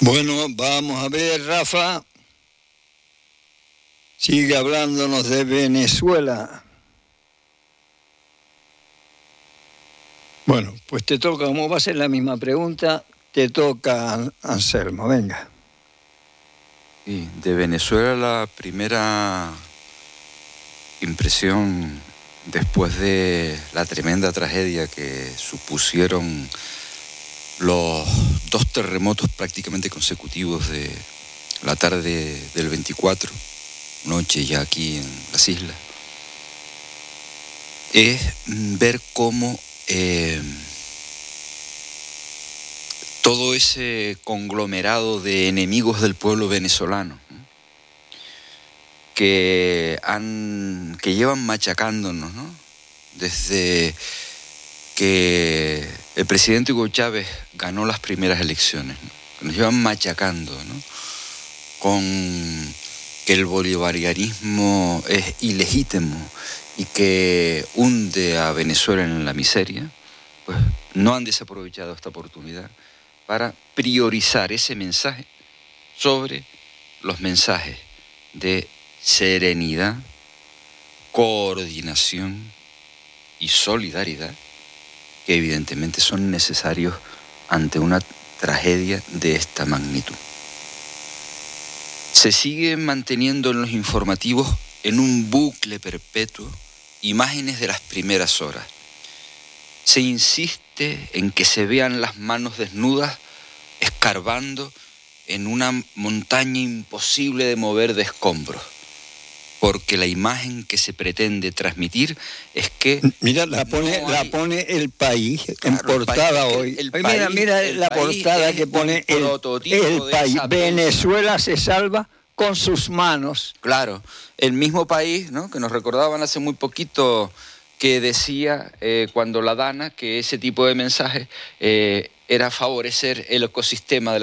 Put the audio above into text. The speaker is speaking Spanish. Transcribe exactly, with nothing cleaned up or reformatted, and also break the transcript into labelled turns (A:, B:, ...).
A: Bueno, vamos a ver, Rafa. Sigue hablándonos de Venezuela. Bueno, pues te toca, como va a ser la misma pregunta, te toca, Anselmo, venga.
B: Sí, de Venezuela la primera impresión después de la tremenda tragedia que supusieron los dos terremotos prácticamente consecutivos de la tarde del veinticuatro, noche ya aquí en las islas, es ver cómo eh, todo ese conglomerado de enemigos del pueblo venezolano, ¿no? que han que llevan machacándonos, ¿no? Desde que el presidente Hugo Chávez ganó las primeras elecciones, ¿no? Que nos llevan machacando, ¿no? Con que el bolivarianismo es ilegítimo y que hunde a Venezuela en la miseria, pues no han desaprovechado esta oportunidad para priorizar ese mensaje sobre los mensajes de serenidad, coordinación y solidaridad que evidentemente son necesarios ante una tragedia de esta magnitud. Se sigue manteniendo en los informativos, en un bucle perpetuo, imágenes de las primeras horas. Se insiste en que se vean las manos desnudas escarbando en una montaña imposible de mover de escombros, porque la imagen que se pretende transmitir es que...
A: Mira, la pone,
B: no hay...
A: la pone El País en
B: Claro,
A: portada
B: el país,
A: hoy.
B: el, el
A: Oye,
B: país,
A: mira, mira
B: el
A: la
B: país
A: portada que pone El, el País. Venezuela se salva con sus manos.
B: Claro, el mismo País, ¿no?, que nos recordaban hace muy poquito, que decía eh, cuando la Dana que ese tipo de mensajes eh, era favorecer el ecosistema de la